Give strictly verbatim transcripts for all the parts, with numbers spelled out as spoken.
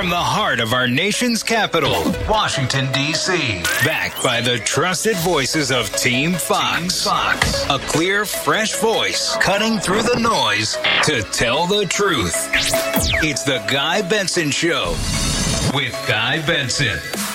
From the heart of our nation's capital, Washington, D C Backed by the trusted voices of Team Fox. Team Fox. A clear, fresh voice cutting through the noise to tell the truth. It's the Guy Benson Show with Guy Benson.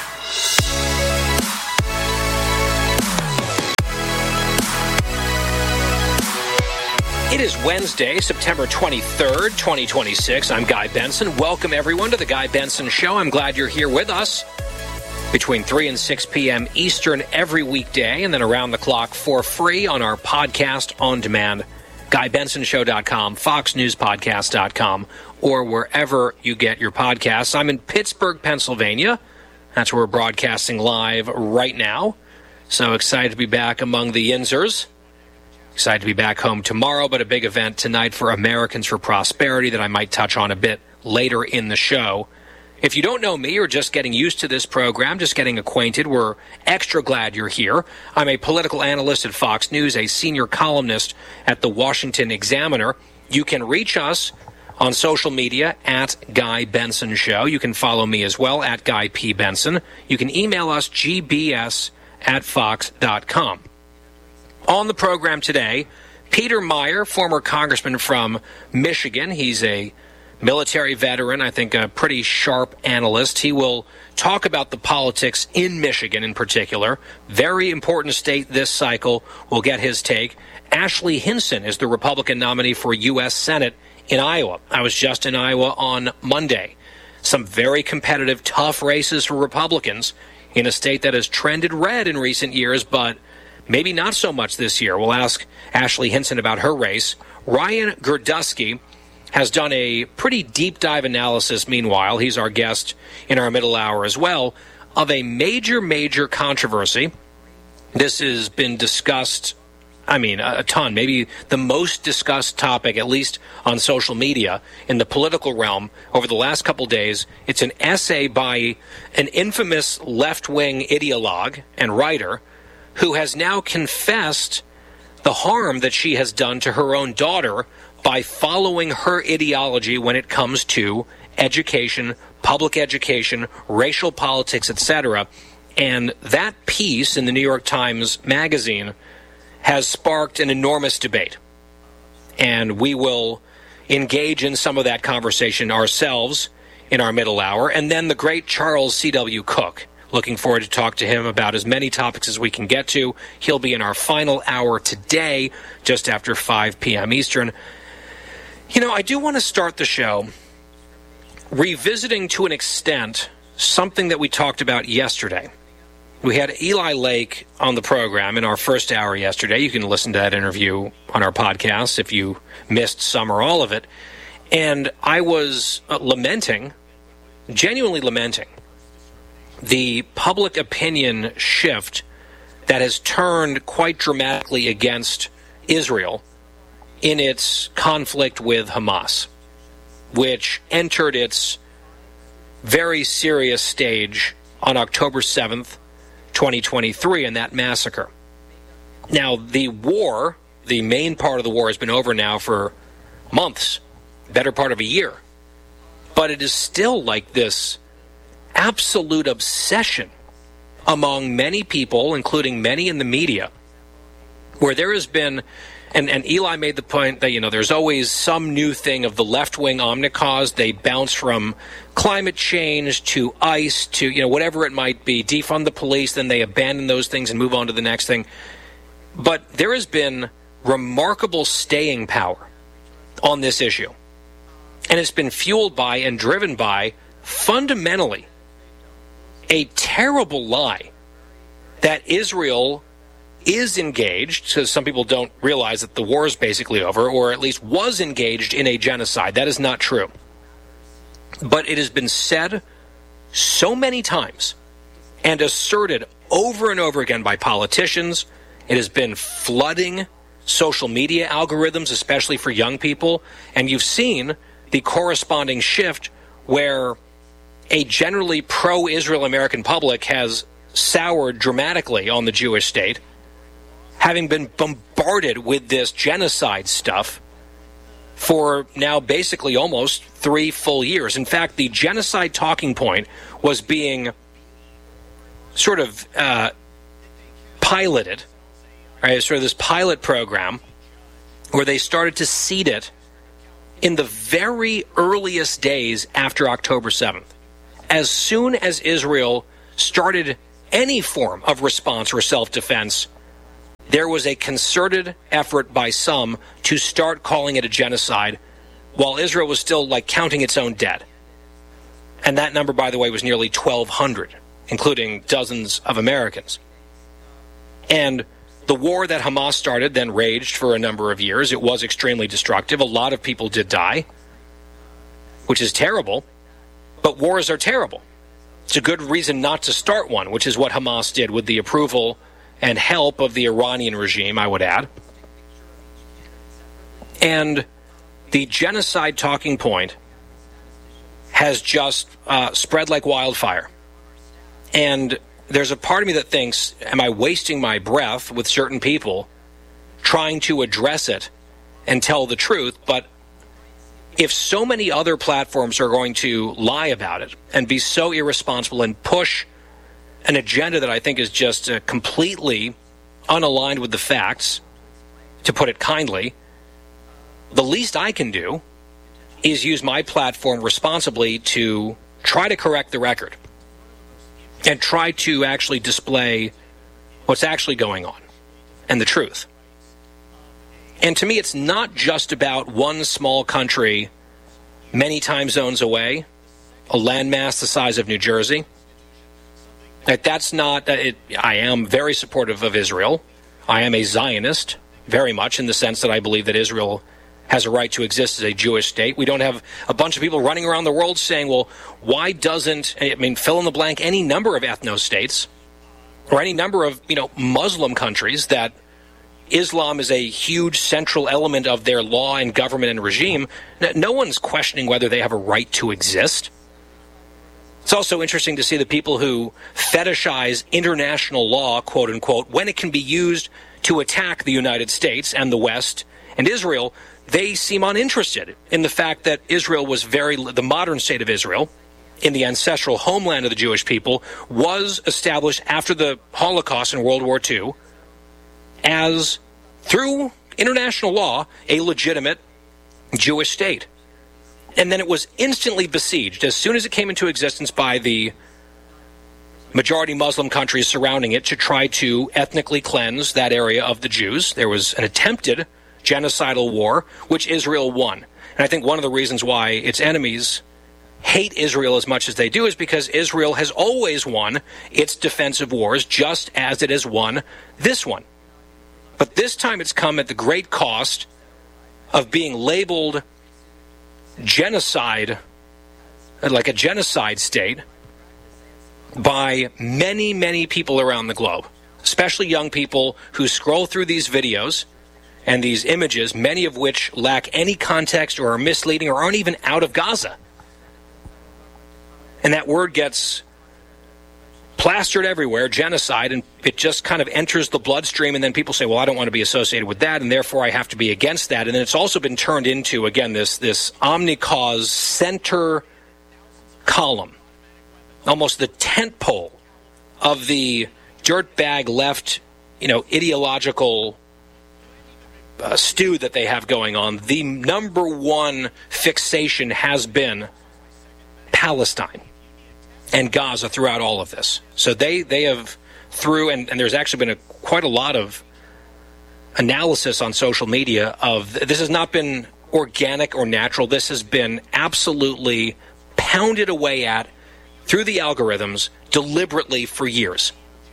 It is Wednesday, September twenty-third, twenty twenty-six. I'm Guy Benson. Welcome, everyone, to the Guy Benson Show. I'm glad you're here with us between three and six p.m. Eastern every weekday, and then around the clock for free on our podcast on demand, guy benson show dot com, fox news podcast dot com, or wherever you get your podcasts. I'm in Pittsburgh, Pennsylvania. That's where we're broadcasting live right now. So excited to be back among the Yinzers. Excited to be back home tomorrow, but a big event tonight for Americans for Prosperity that I might touch on a bit later in the show. If you don't know me or just getting used to this program, just getting acquainted, we're extra glad you're here. I'm a political analyst at Fox News, a senior columnist at the Washington Examiner. You can reach us on social media at Guy Benson Show. You can follow me as well at Guy P. Benson. You can email us g b s at fox dot com. On the program today, Peter Meijer, former congressman from Michigan. He's a military veteran, I think a pretty sharp analyst. He will talk about the politics in Michigan in particular. Very important state this cycle. We'll get his take. Ashley Hinson is the Republican nominee for U S Senate in Iowa. I was just in Iowa on Monday. Some very competitive, tough races for Republicans in a state that has trended red in recent years, but maybe not so much this year. We'll ask Ashley Hinson about her race. Ryan Girdusky has done a pretty deep dive analysis, meanwhile, he's our guest in our middle hour as well, of a major, major controversy. This has been discussed, I mean, a ton, maybe the most discussed topic, at least on social media, in the political realm over the last couple days. It's an essay by an infamous left-wing ideologue and writer who has now confessed the harm that she has done to her own daughter by following her ideology when it comes to education, public education, racial politics, et cetera. And that piece in the New York Times Magazine has sparked an enormous debate. And we will engage in some of that conversation ourselves in our middle hour. And then the great Charles C W. Cook. Looking forward to talk to him about as many topics as we can get to. He'll be in our final hour today, just after five p.m. Eastern. You know, I do want to start the show revisiting to an extent something that we talked about yesterday. We had Eli Lake on the program in our first hour yesterday. You can listen to that interview on our podcast if you missed some or all of it. And I was uh, lamenting, genuinely lamenting, the public opinion shift that has turned quite dramatically against Israel in its conflict with Hamas, which entered its very serious stage on October seventh, twenty twenty-three, in that massacre. Now, the war, the main part of the war, has been over now for months, better part of a year. But it is still like this absolute obsession among many people, including many in the media, where there has been, and, and Eli made the point that, you know, there's always some new thing of the left-wing omnicause. They bounce from climate change to ICE to, you know, whatever it might be, defund the police, then they abandon those things and move on to the next thing. But there has been remarkable staying power on this issue. And it's been fueled by and driven by, fundamentally, a terrible lie that Israel is engaged, because some people don't realize that the war is basically over, or at least was engaged in a genocide. That is not true. But it has been said so many times and asserted over and over again by politicians. It has been flooding social media algorithms, especially for young people. And you've seen the corresponding shift where a generally pro-Israel American public has soured dramatically on the Jewish state, having been bombarded with this genocide stuff. for now basically almost three full years. In fact, the genocide talking point was being sort of uh, piloted, right? Sort of this pilot program where they started to seed it in the very earliest days after October seventh. As soon as Israel started any form of response or self-defense, there was a concerted effort by some to start calling it a genocide while Israel was still like counting its own dead. And that number, by the way, was nearly twelve hundred, including dozens of Americans. And the war that Hamas started then raged for a number of years. It was extremely destructive. A lot of people did die, which is terrible. But wars are terrible. It's a good reason not to start one, which is what Hamas did with the approval and help of the Iranian regime, I would add. And the genocide talking point has just uh, spread like wildfire. And there's a part of me that thinks, am I wasting my breath with certain people trying to address it and tell the truth? But if so many other platforms are going to lie about it and be so irresponsible and push an agenda that I think is just uh, completely unaligned with the facts, to put it kindly, the least I can do is use my platform responsibly to try to correct the record and try to actually display what's actually going on and the truth. And to me, it's not just about one small country many time zones away, a landmass the size of New Jersey. Like, that's not, it, I am very supportive of Israel. I am a Zionist, very much, in the sense that I believe that Israel has a right to exist as a Jewish state. We don't have a bunch of people running around the world saying, well, why doesn't, I mean, fill in the blank, any number of ethno-states or any number of, you know, Muslim countries that Islam is a huge central element of their law and government and regime. No one's questioning whether they have a right to exist. It's also interesting to see the people who fetishize international law, quote unquote, when it can be used to attack the United States and the West and Israel. They seem uninterested in the fact that Israel was very, the modern state of Israel, in the ancestral homeland of the Jewish people, was established after the Holocaust in World War Two as, through international law, a legitimate Jewish state. And then it was instantly besieged as soon as it came into existence by the majority Muslim countries surrounding it to try to ethnically cleanse that area of the Jews. There was an attempted genocidal war, which Israel won. And I think one of the reasons why its enemies hate Israel as much as they do is because Israel has always won its defensive wars, just as it has won this one. But this time it's come at the great cost of being labeled genocide, like a genocide state, by many, many people around the globe, especially young people who scroll through these videos and these images, many of which lack any context or are misleading or aren't even out of Gaza. And that word gets plastered everywhere, genocide, and it just kind of enters the bloodstream, and then people say, well, I don't want to be associated with that, and therefore I have to be against that. And then it's also been turned into, again, this, this omni-cause center column, almost the tent pole of the dirtbag left, you know, ideological uh, stew that they have going on. The number one fixation has been Palestine and Gaza throughout all of this. So they, they have through, and, and there's actually been a, quite a lot of analysis on social media of, this has not been organic or natural. This has been absolutely pounded away at through the algorithms deliberately for years.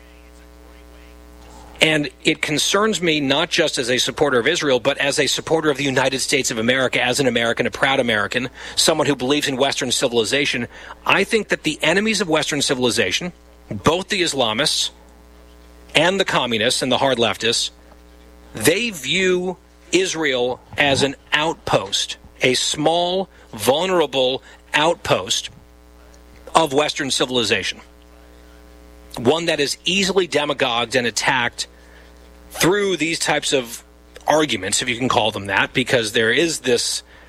And it concerns me not just as a supporter of Israel, but as a supporter of the United States of America, as an American, a proud American, someone who believes in Western civilization. I think that the enemies of Western civilization, both the Islamists and the communists and the hard leftists, they view Israel as an outpost, a small, vulnerable outpost of Western civilization. One that is easily demagogued and attacked through these types of arguments, if you can call them that, because there is this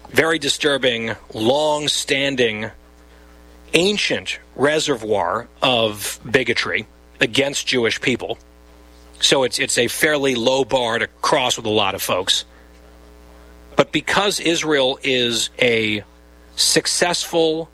very disturbing, long-standing, ancient reservoir of bigotry against Jewish people. So it's it's a fairly low bar to cross with a lot of folks. But because Israel is a successful,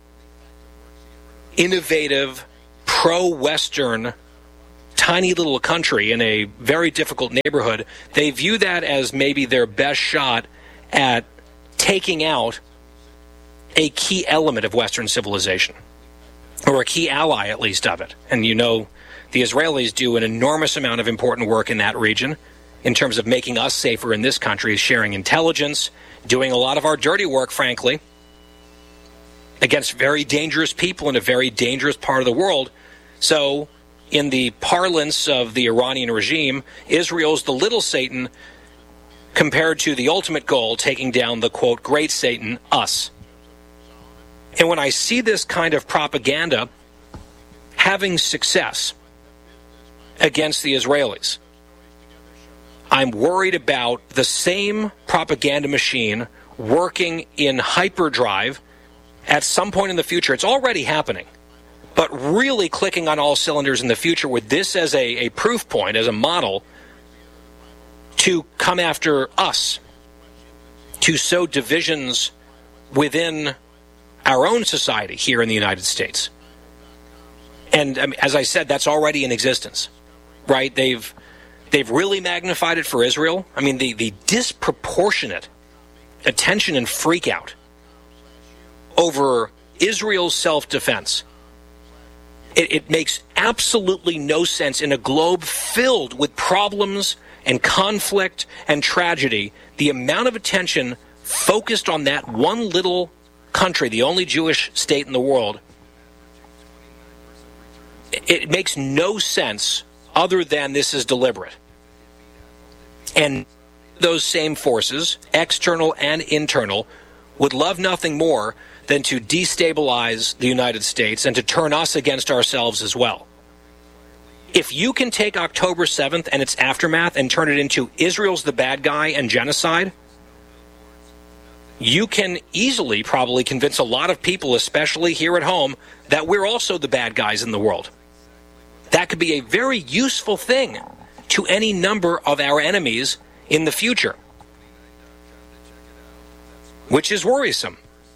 innovative, pro-Western, tiny little country in a very difficult neighborhood, they view that as maybe their best shot at taking out a key element of Western civilization, or a key ally, at least, of it. And you know, the Israelis do an enormous amount of important work in that region in terms of making us safer in this country, sharing intelligence, doing a lot of our dirty work, frankly, against very dangerous people in a very dangerous part of the world. So, in the parlance of the Iranian regime, Israel's the little Satan compared to the ultimate goal, taking down the, quote, great Satan, us. And when I see this kind of propaganda having success against the Israelis, I'm worried about the same propaganda machine working in hyperdrive at some point in the future. It's already happening, but really clicking on all cylinders in the future with this as a, a proof point, as a model, to come after us, to sow divisions within our own society here in the United States. And I mean, as I said, that's already in existence, right? They've they've really magnified it for Israel. I mean, the, the disproportionate attention and freak out over Israel's self-defense. It, it makes absolutely no sense in a globe filled with problems and conflict and tragedy. The amount of attention focused on that one little country, the only Jewish state in the world, it, it makes no sense other than this is deliberate. And those same forces, external and internal, would love nothing more than to destabilize the United States and to turn us against ourselves as well. If you can take October seventh and its aftermath and turn it into Israel's the bad guy and genocide, you can easily probably convince a lot of people, especially here at home, that we're also the bad guys in the world. That could be a very useful thing to any number of our enemies in the future, which is worrisome.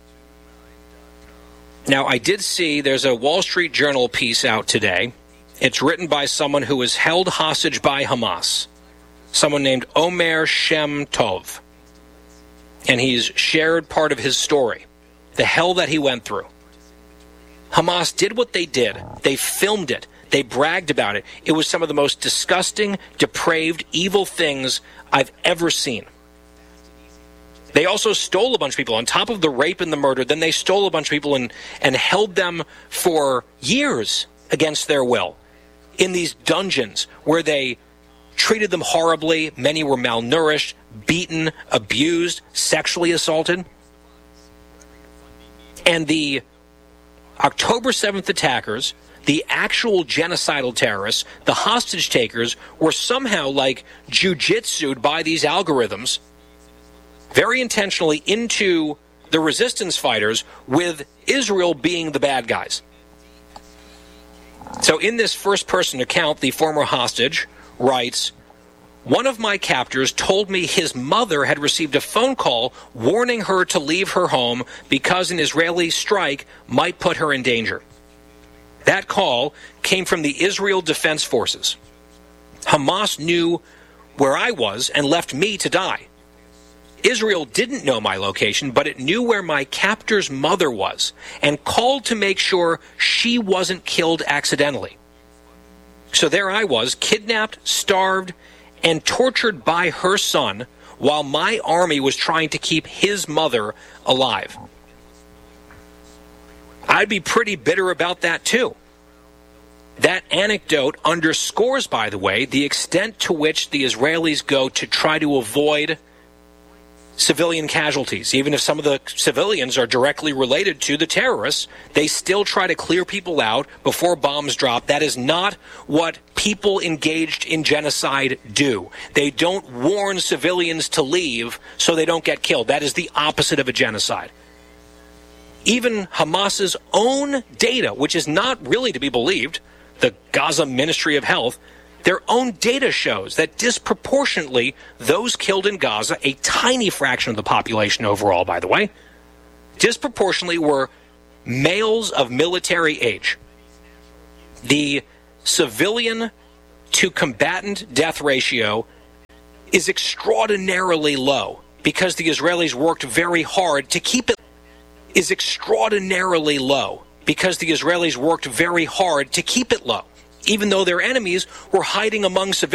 Now, I did see there's a Wall Street Journal piece out today. It's written by someone who was held hostage by Hamas, someone named Omer Shem Tov. And he's shared part of his story, the hell that he went through. Hamas did what they did. They filmed it. They bragged about it. It was some of the most disgusting, depraved, evil things I've ever seen. They also stole a bunch of people. On top of the rape and the murder, then they stole a bunch of people and, and held them for years against their will in these dungeons where they treated them horribly. Many were malnourished, beaten, abused, sexually assaulted. And the October seventh attackers, the actual genocidal terrorists, the hostage takers, were somehow like jujitsu'd by these algorithms very intentionally into the resistance fighters, with Israel being the bad guys. So in this first-person account, the former hostage writes, "One of my captors told me his mother had received a phone call warning her to leave her home because an Israeli strike might put her in danger. That call came from the Israel Defense Forces. Hamas knew where I was and left me to die. Israel didn't know my location, but it knew where my captor's mother was and called to make sure she wasn't killed accidentally. So there I was, kidnapped, starved, and tortured by her son while my army was trying to keep his mother alive." I'd be pretty bitter about that too. That anecdote underscores, by the way, the extent to which the Israelis go to try to avoid civilian casualties. Even if some of the civilians are directly related to the terrorists, they still try to clear people out before bombs drop. That is not what people engaged in genocide do. They don't warn civilians to leave so they don't get killed. That is the opposite of a genocide. Even Hamas's own data, which is not really to be believed, the Gaza Ministry of Health, their own data shows that disproportionately those killed in Gaza, a tiny fraction of the population overall, by the way, disproportionately were males of military age. The civilian to combatant death ratio is extraordinarily low because the Israelis worked very hard to keep it is extraordinarily low because the Israelis worked very hard to keep it low, even though their enemies were hiding among civilians.